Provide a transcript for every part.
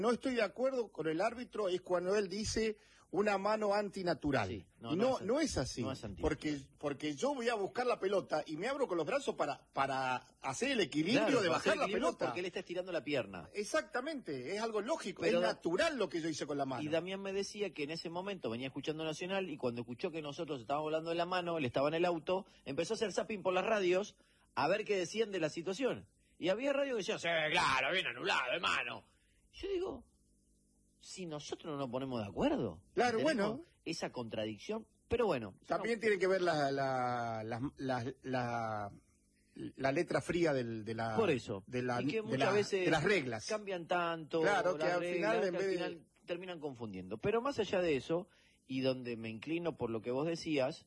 No estoy de acuerdo con el árbitro es cuando él dice una mano antinatural. Sí, no es así. No es porque yo voy a buscar la pelota y me abro con los brazos para hacer el equilibrio de bajar la pelota. Porque él está estirando la pierna. Exactamente, es algo lógico, es natural lo que yo hice con la mano. Y Damián me decía que en ese momento venía escuchando Nacional y cuando escuchó que nosotros estábamos hablando de la mano, él estaba en el auto, empezó a hacer zapping por las radios a ver qué decían de la situación. Y había radio que decían, sí, claro, bien anulado, hermano. Yo digo, si nosotros no nos ponemos de acuerdo, claro, bueno, esa contradicción, pero bueno. También tiene que ver la letra fría de las reglas. Cambian tanto, claro, que al final terminan confundiendo. Pero más allá de eso, y donde me inclino por lo que vos decías,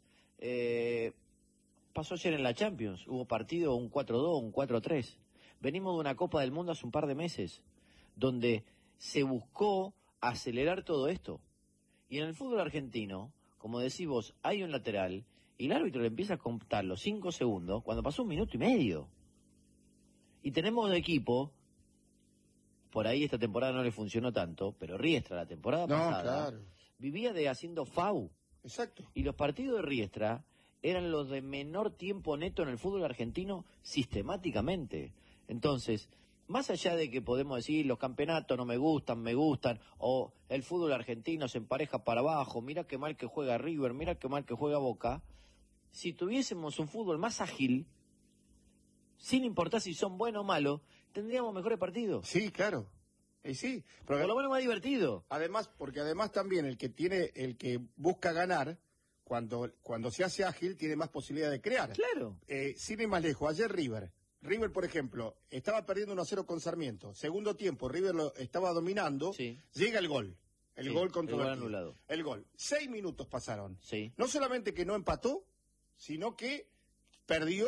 pasó ayer en la Champions, hubo partido un 4-2, un 4-3. Venimos de una Copa del Mundo hace un par de meses, donde se buscó acelerar todo esto. Y en el fútbol argentino, como decís vos, hay un lateral y el árbitro le empieza a contar los 5 segundos cuando pasó 1 minuto y medio. Y tenemos de equipo, por ahí esta temporada no le funcionó tanto, pero Riestra la temporada pasada vivía de haciendo FAU. Exacto. Y los partidos de Riestra eran los de menor tiempo neto en el fútbol argentino sistemáticamente. Entonces, más allá de que podemos decir los campeonatos no me gustan, o el fútbol argentino se empareja para abajo, mira qué mal que juega River, mira qué mal que juega Boca, si tuviésemos un fútbol más ágil, sin importar si son buenos o malos, tendríamos mejores partidos. Sí, claro. Sí, pero por lo menos más divertido. Además, porque además también el que busca ganar, cuando se hace ágil, tiene más posibilidad de crear. Claro. Sin ir más lejos, ayer River, por ejemplo, estaba perdiendo 1-0 con Sarmiento. Segundo tiempo, River lo estaba dominando. Sí. Llega el gol. El gol controvertido. El gol anulado. El gol. 6 minutos pasaron. Sí. No solamente que no empató, sino que perdió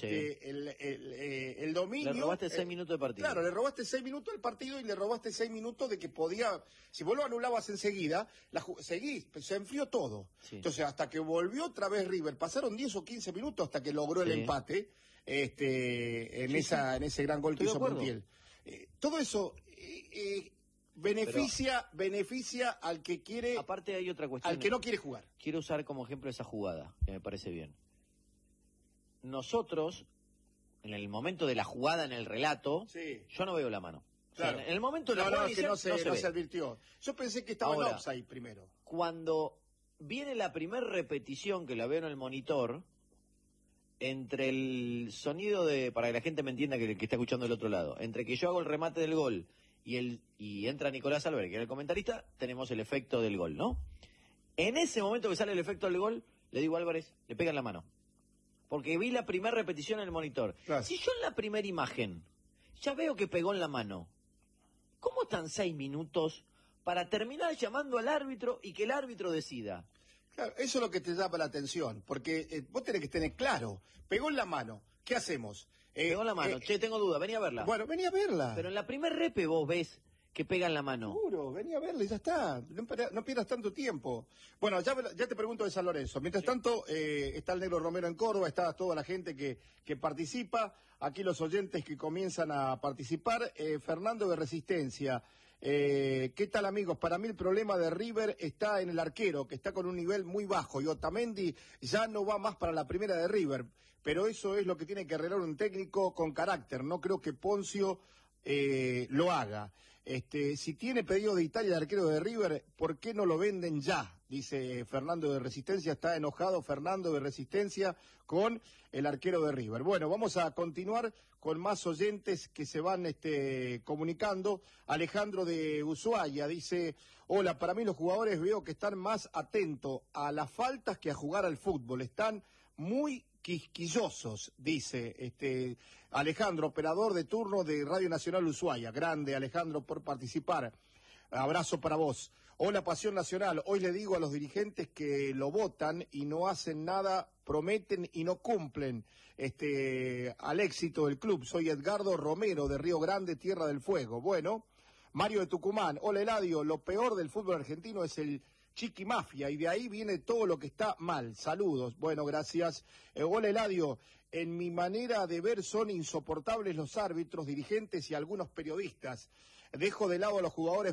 el dominio. Le robaste 6 minutos de partido. Claro, le robaste 6 minutos del partido y le robaste 6 minutos de que podía. Si vos lo anulabas enseguida, se enfrió todo. Sí. Entonces, hasta que volvió otra vez River, pasaron 10 o 15 minutos hasta que logró el empate. En ese gran gol que hizo Montiel. Todo eso beneficia al que quiere. Aparte hay otra cuestión. Al que no quiere jugar. Quiero usar como ejemplo esa jugada, que me parece bien. Nosotros, en el momento de la jugada, en el relato, yo no veo la mano. Claro. O sea, en el momento de la jugada no se advirtió. Yo pensé que estaba en offside primero. Cuando viene la primera repetición, que la veo en el monitor, entre el sonido para que la gente me entienda que está escuchando del otro lado, entre que yo hago el remate del gol y entra Nicolás Álvarez, que era el comentarista, tenemos el efecto del gol, ¿no? En ese momento que sale el efecto del gol, le digo a Álvarez, le pega en la mano. Porque vi la primera repetición en el monitor. Claro. Si yo en la primera imagen ya veo que pegó en la mano, ¿cómo están 6 minutos para terminar llamando al árbitro y que el árbitro decida? Claro, eso es lo que te llama la atención, porque vos tenés que tener claro, pegó en la mano, ¿qué hacemos? Pegó en la mano, tengo duda, vení a verla. Bueno, vení a verla. Pero en la primer repe vos ves que pega en la mano. Seguro, vení a verla y ya está, no pierdas tanto tiempo. Bueno, ya te pregunto de San Lorenzo. Mientras tanto, está el Negro Romero en Córdoba, está toda la gente que participa, aquí los oyentes que comienzan a participar. Fernando de Resistencia. ¿Qué tal, amigos? Para mí el problema de River está en el arquero, que está con un nivel muy bajo, y Otamendi ya no va más para la primera de River, pero eso es lo que tiene que arreglar un técnico con carácter. No creo que Poncio lo haga. Si tiene pedido de Italia el arquero de River, ¿por qué no lo venden ya? Dice Fernando de Resistencia. Está enojado Fernando de Resistencia con el arquero de River. Bueno, vamos a continuar con más oyentes que se van comunicando. Alejandro de Ushuaia dice: hola, para mí los jugadores veo que están más atentos a las faltas que a jugar al fútbol. Están muy quisquillosos, dice Alejandro, operador de turno de Radio Nacional Ushuaia. Grande, Alejandro, por participar. Abrazo para vos. Hola, Pasión Nacional. Hoy le digo a los dirigentes que lo votan y no hacen nada, prometen y no cumplen al éxito del club. Soy Edgardo Romero de Río Grande, Tierra del Fuego. Bueno, Mario de Tucumán. Hola, Eladio. Lo peor del fútbol argentino es el Chiqui Mafia, y de ahí viene todo lo que está mal. Saludos. Bueno, gracias. Hola, Eladio. En mi manera de ver son insoportables los árbitros, dirigentes y algunos periodistas. Dejo de lado a los jugadores